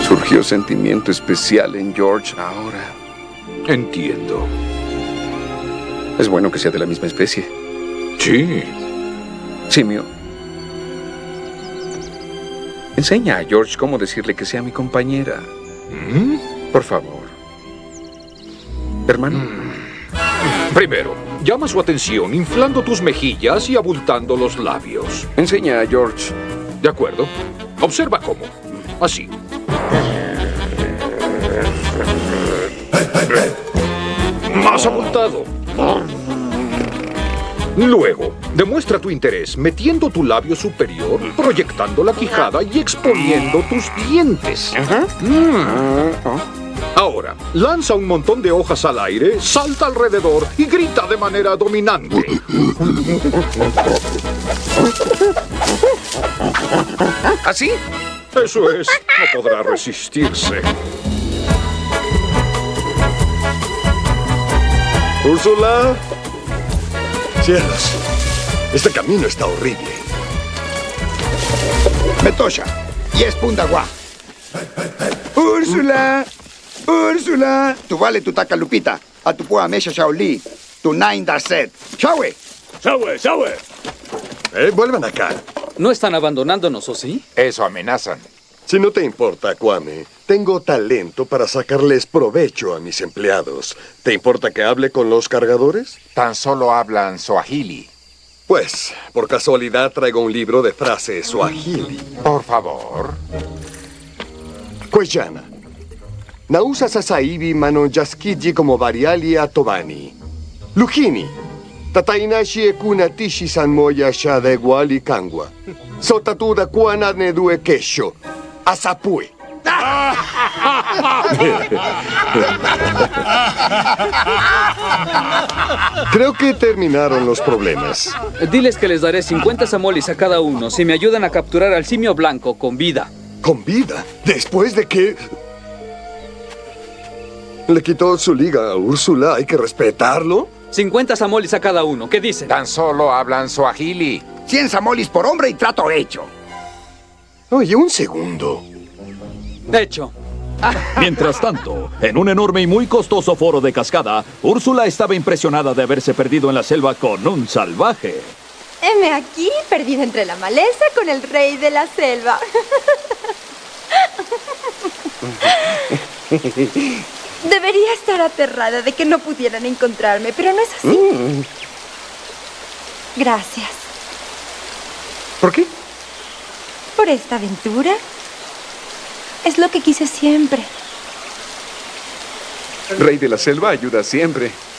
Surgió sentimiento especial en George ahora. Entiendo. Es bueno que sea de la misma especie. Sí. Simio, enseña a George cómo decirle que sea mi compañera. Por favor. Hermano. Primero, llama su atención inflando tus mejillas y abultando los labios. Enseña a George. ¿De acuerdo? Observa cómo. Así. Más abultado. Luego, demuestra tu interés metiendo tu labio superior, proyectando la quijada y exponiendo tus dientes. Ahora, lanza un montón de hojas al aire, salta alrededor y grita de manera dominante. ¿Así? Eso es, no podrá resistirse. ¡Úrsula! ¡Cielos! Este camino está horrible. Metosha, y es Pundaguá. ¡Úrsula! ¡Úrsula! Tu vale tu tacalupita. A tu pua mesha Shaoli. Tu nine da set. ¡Shawe! ¡Sawe, sawe! Vuelvan acá. ¿No están abandonándonos, o sí? Eso amenazan. Si no te importa, Kwame, tengo talento para sacarles provecho a mis empleados. ¿Te importa que hable con los cargadores? Tan solo hablan Swahili. Pues, por casualidad traigo un libro de frases Swahili. Por favor. Kwejana. Nausa sasa hivi manonjaskiji como variali a Tobani. Luhini. Tatainashi ekuna tishi san moya sha de guali kangwa. Sotatuda kuana nedue kesho. Asapue. Creo que terminaron los problemas. Diles que les daré 50 samolis a cada uno si me ayudan a capturar al simio blanco con vida. ¿Con vida? ¿Después de que le quitó su liga a Úrsula? ¿Hay que respetarlo? 50 samolis a cada uno. ¿Qué dicen? Tan solo hablan Swahili. 100 samolis por hombre y trato hecho. Oye, un segundo. Hecho. Mientras tanto, en un enorme y muy costoso foro de cascada, Úrsula estaba impresionada de haberse perdido en la selva con un salvaje. Heme aquí, perdida entre la maleza con el rey de la selva. Debería estar aterrada de que no pudieran encontrarme, pero no es así. Gracias. ¿Por qué? Por esta aventura. Es lo que quise siempre. Rey de la selva ayuda siempre.